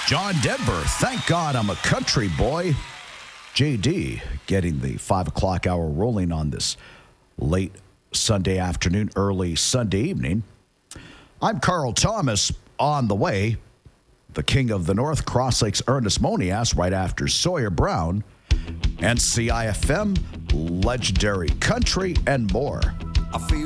John Denver, thank God I'm a country boy. JD getting the 5 o'clock hour rolling on this late Sunday afternoon, early Sunday evening. I'm Carl Thomas on the way. The king of the North, Cross Lakes Ernest Monias, right after Sawyer Brown, and CIFM, legendary country, and more.